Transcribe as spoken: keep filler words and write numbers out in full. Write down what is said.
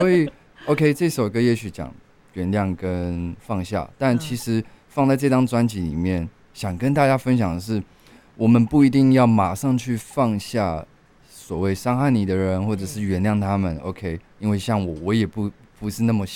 所以 OK 这首歌也许讲原谅跟放下，但其实放在这张专辑里面，想跟大家分享的是，我们不一定要马上去放下所谓伤害你的人，或者是原谅他们。OK，因为像我，我也不不是那么